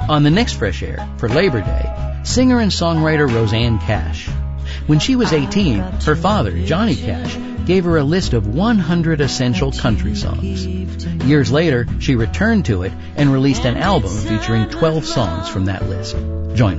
On the next Fresh Air, for Labor Day, singer and songwriter Rosanne Cash. When she was 18, her father, Johnny Cash, gave her a list of 100 essential country songs. Years later, she returned to it and released an album featuring 12 songs from that list. Join us.